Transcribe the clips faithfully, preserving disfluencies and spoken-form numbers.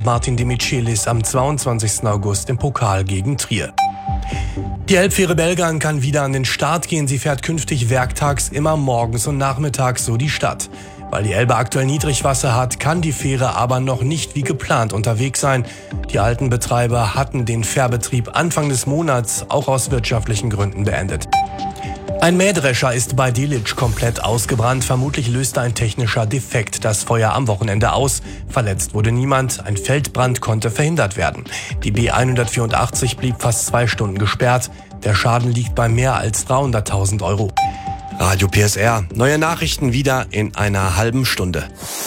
Martin de Michelis am zweiundzwanzigsten August im Pokal gegen Trier. Die Elbfähre Belgern kann wieder an den Start gehen. Sie fährt künftig werktags immer morgens und nachmittags so die Stadt. Weil die Elbe aktuell Niedrigwasser hat, kann die Fähre aber noch nicht wie geplant unterwegs sein. Die alten Betreiber hatten den Fährbetrieb Anfang des Monats auch aus wirtschaftlichen Gründen beendet. Ein Mähdrescher ist bei Delitzsch komplett ausgebrannt. Vermutlich löste ein technischer Defekt das Feuer am Wochenende aus. Verletzt wurde niemand. Ein Feldbrand konnte verhindert werden. Die B hundertvierundachtzig blieb fast zwei Stunden gesperrt. Der Schaden liegt bei mehr als dreihunderttausend Euro. Radio P S R. Neue Nachrichten wieder in einer halben Stunde.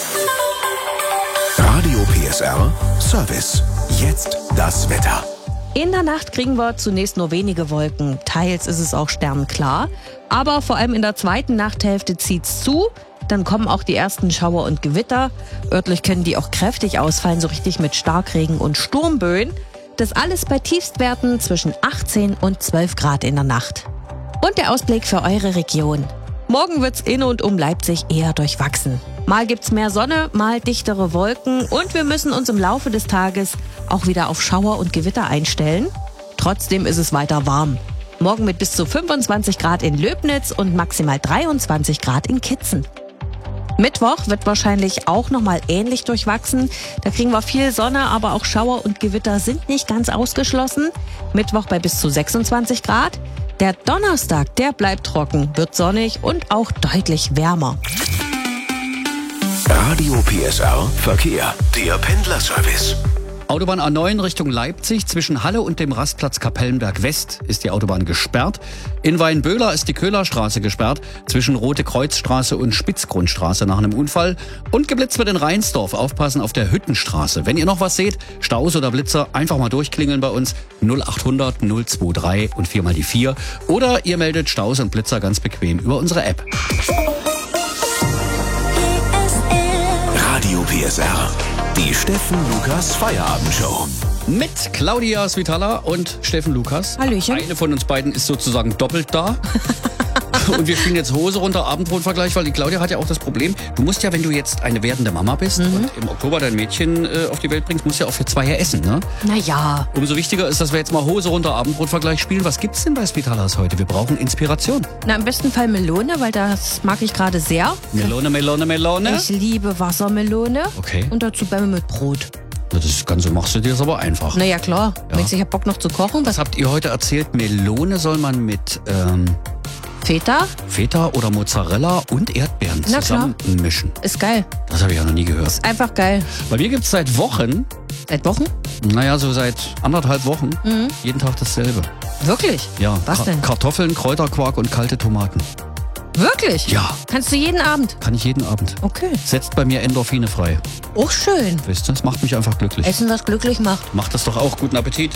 Radio P S R Service. Jetzt das Wetter. In der Nacht kriegen wir zunächst nur wenige Wolken. Teils ist es auch sternklar. Aber vor allem in der zweiten Nachthälfte zieht's zu. Dann kommen auch die ersten Schauer und Gewitter. Örtlich können die auch kräftig ausfallen, so richtig mit Starkregen und Sturmböen. Das alles bei Tiefstwerten zwischen achtzehn und zwölf Grad in der Nacht. Und der Ausblick für eure Region. Morgen wird's in und um Leipzig eher durchwachsen. Mal gibt's mehr Sonne, mal dichtere Wolken und wir müssen uns im Laufe des Tages auch wieder auf Schauer und Gewitter einstellen. Trotzdem ist es weiter warm. Morgen mit bis zu fünfundzwanzig Grad in Löbnitz und maximal dreiundzwanzig Grad in Kitzen. Mittwoch wird wahrscheinlich auch nochmal ähnlich durchwachsen. Da kriegen wir viel Sonne, aber auch Schauer und Gewitter sind nicht ganz ausgeschlossen. Mittwoch bei bis zu sechsundzwanzig Grad. Der Donnerstag, der bleibt trocken, wird sonnig und auch deutlich wärmer. Radio P S R Verkehr. Der Pendlerservice. Autobahn A neun Richtung Leipzig. Zwischen Halle und dem Rastplatz Kapellenberg West ist die Autobahn gesperrt. In Weinböhler ist die Köhlerstraße gesperrt. Zwischen Rote Kreuzstraße und Spitzgrundstraße nach einem Unfall. Und geblitzt wird in Rheinsdorf. Aufpassen auf der Hüttenstraße. Wenn ihr noch was seht, Staus oder Blitzer, einfach mal durchklingeln bei uns. null achthundert null dreiundzwanzig und viermal die vier. Oder ihr meldet Staus und Blitzer ganz bequem über unsere App. Radio P S R. Die Steffen Lukas Feierabendshow. Mit Claudia Svitala und Steffen Lukas. Hallöchen. Eine von uns beiden ist sozusagen doppelt da. Und wir spielen jetzt Hose runter, Abendbrotvergleich, weil die Claudia hat ja auch das Problem, du musst ja, wenn du jetzt eine werdende Mama bist mhm. und im Oktober dein Mädchen äh, auf die Welt bringst, musst du ja auch für zwei ja essen, ne? Naja. Umso wichtiger ist, dass wir jetzt mal Hose runter, Abendbrotvergleich spielen. Was gibt's denn bei Svitalas heute? Wir brauchen Inspiration. Na, im besten Fall Melone, weil das mag ich gerade sehr. Melone, Melone, Melone. Ich liebe Wassermelone. Okay. Und dazu Bämme mit Brot. Das Ganze machst du dir aber einfach. Na ja, klar. Ja. Ich hab Bock noch zu kochen. Was habt ihr heute erzählt? Melone soll man mit ähm, Feta? Feta oder Mozzarella und Erdbeeren Na zusammen klar. mischen. Ist geil. Das habe ich ja noch nie gehört. Ist einfach geil. Bei mir gibt es seit Wochen, Seit Wochen? naja, so seit anderthalb Wochen, Mhm. jeden Tag dasselbe. Wirklich? Ja. Was Ka- denn? Kartoffeln, Kräuterquark und kalte Tomaten. Wirklich? Ja. Kannst du jeden Abend? Kann ich jeden Abend. Okay. Setzt bei mir Endorphine frei. Auch schön. Wisst ihr, das macht mich einfach glücklich. Essen, was glücklich macht. Macht das doch auch. Guten Appetit.